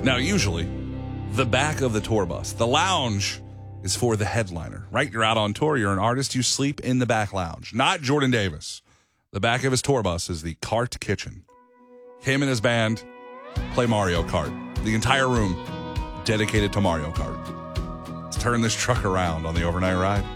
Now, usually, the back of the tour bus, the lounge, is for the headliner, right? You're out on tour, you're an artist, you sleep in the back lounge. Not Jordan Davis. The back of his tour bus is the Kart Kitchen. Him and his band play Mario Kart. The entire room dedicated to Mario Kart. Let's turn this truck around on the overnight ride.